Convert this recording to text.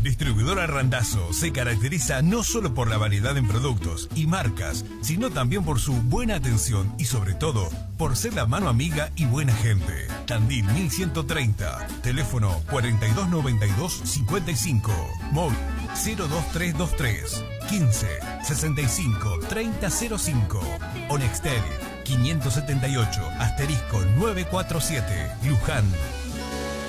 Distribuidora Randazzo se caracteriza no solo por la variedad en productos y marcas, sino también por su buena atención y sobre todo por ser la mano amiga y buena gente. Tandil 1130, teléfono 4292-55, móvil 02323 15 65 3005, Onextel 578 *947, Luján.